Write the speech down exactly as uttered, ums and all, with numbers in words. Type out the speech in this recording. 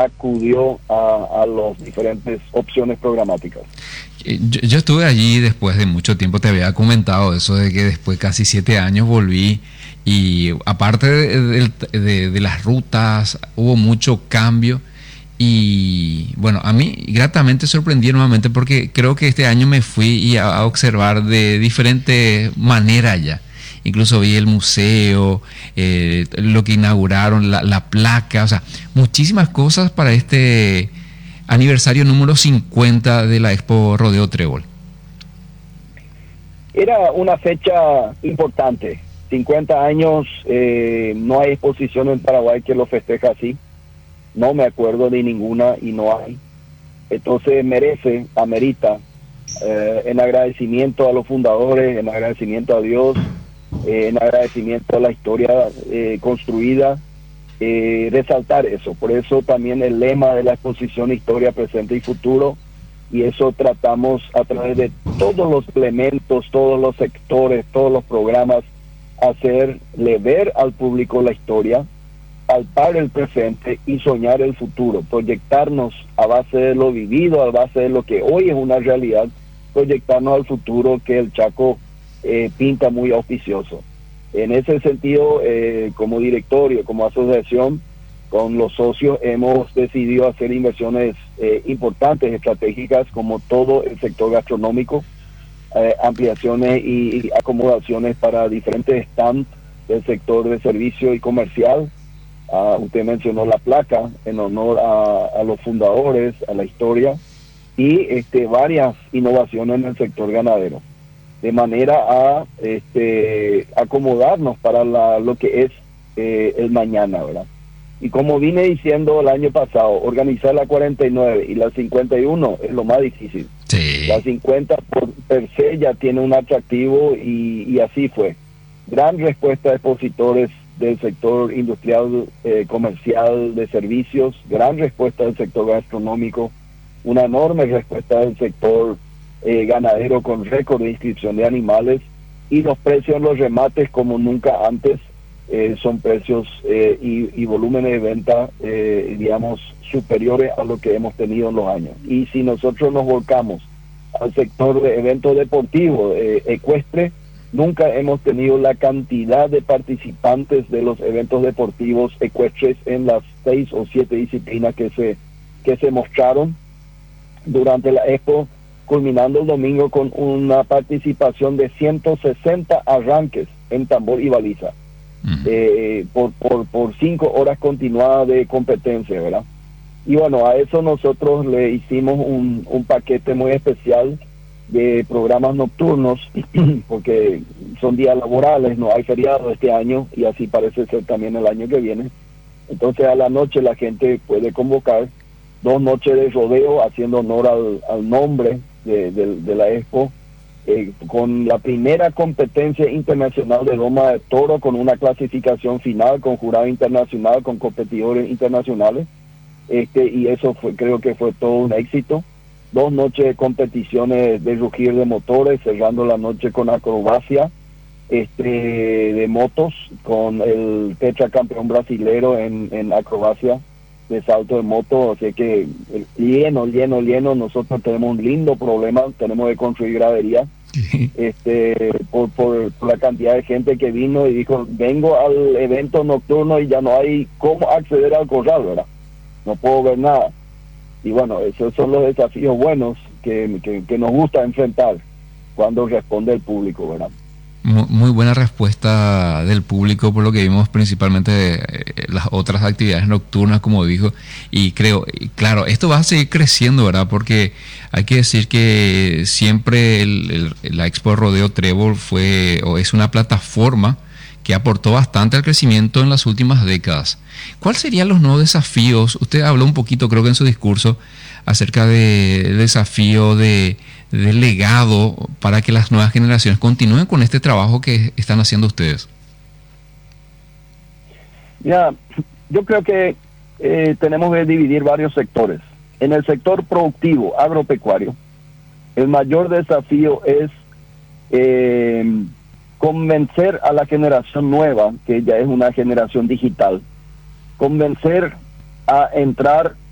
acudió a, a las diferentes opciones programáticas. Yo, yo estuve allí después de mucho tiempo, te había comentado eso de que después de casi siete años volví y aparte de, de, de, de las rutas hubo mucho cambio y bueno, a mí gratamente sorprendí nuevamente porque creo que este año me fui a, a observar de diferentes maneras ya. Incluso vi el museo, eh, lo que inauguraron, la, la placa, o sea, muchísimas cosas para este aniversario número cincuenta de la Expo Rodeo Trébol. Era una fecha importante. cincuenta años, eh, no hay exposición en Paraguay que lo festeja así. No me acuerdo de ninguna y no hay. Entonces merece, amerita, eh, en agradecimiento a los fundadores, en agradecimiento a Dios, eh, en agradecimiento a la historia eh, construida, eh, resaltar eso. Por eso también el lema de la exposición Historia, Presente y Futuro, y eso tratamos a través de todos los elementos, todos los sectores, todos los programas, hacerle ver al público la historia, palpar el presente y soñar el futuro, proyectarnos a base de lo vivido, a base de lo que hoy es una realidad, proyectarnos al futuro que el Chaco eh, pinta muy auspicioso. En ese sentido, eh, como directorio, como asociación, con los socios hemos decidido hacer inversiones eh, importantes, estratégicas, como todo el sector gastronómico, eh, ampliaciones y, y acomodaciones para diferentes stands del sector de servicio y comercial. Uh, usted mencionó la placa en honor a, a los fundadores, a la historia, y este, varias innovaciones en el sector ganadero, de manera a este, acomodarnos para la, lo que es eh, el mañana, ¿verdad? Y como vine diciendo el año pasado, organizar la cuarenta y nueve y la cincuenta y uno es lo más difícil. Sí. La cincuenta por per se ya tiene un atractivo y, y así fue. Gran respuesta de expositores del sector industrial, eh, comercial, de servicios, gran respuesta del sector gastronómico, una enorme respuesta del sector eh, ganadero con récord de inscripción de animales, y los precios en los remates como nunca antes, eh, son precios eh, y, y volúmenes de venta, eh, digamos, superiores a lo que hemos tenido en los años. Y si nosotros nos volcamos al sector de eventos deportivos, eh, ecuestre, nunca hemos tenido la cantidad de participantes de los eventos deportivos ecuestres en las seis o siete disciplinas que se, que se mostraron durante la Expo, culminando el domingo con una participación de ciento sesenta arranques en tambor y baliza, uh-huh. eh, por, por, por cinco horas continuadas de competencia, ¿verdad? Y bueno, a eso nosotros le hicimos un, un paquete muy especial de programas nocturnos, porque son días laborales, no hay feriado este año, y así parece ser también el año que viene. Entonces a la noche la gente puede convocar dos noches de rodeo, haciendo honor al, al nombre de, de, de la Expo, eh, con la primera competencia internacional de doma de toro, con una clasificación final, con jurado internacional, con competidores internacionales, este y eso fue, creo que fue todo un éxito. Dos noches de competiciones de rugir de motores, cerrando la noche con acrobacia este de motos, con el tetracampeón brasilero en, en acrobacia de salto de moto. Así que lleno, lleno, lleno. Nosotros tenemos un lindo problema, tenemos que construir gradería, este por, por, por la cantidad de gente que vino y dijo, vengo al evento nocturno y ya no hay cómo acceder al corral, ¿verdad? No puedo ver nada. Y bueno, esos son los desafíos buenos que, que, que nos gusta enfrentar cuando responde el público, ¿verdad? Muy, muy buena respuesta del público, por lo que vimos principalmente eh, las otras actividades nocturnas, como dijo, y creo, y claro, esto va a seguir creciendo, ¿verdad? Porque hay que decir que siempre el, el, la Expo Rodeo Trébol fue o es una plataforma que aportó bastante al crecimiento en las últimas décadas. ¿Cuáles serían los nuevos desafíos? Usted habló un poquito, creo que en su discurso, acerca del desafío de, de legado para que las nuevas generaciones continúen con este trabajo que están haciendo ustedes. Ya, yo creo que eh, tenemos que dividir varios sectores. En el sector productivo, agropecuario, el mayor desafío es eh, convencer a la generación nueva, que ya es una generación digital, convencer a entrar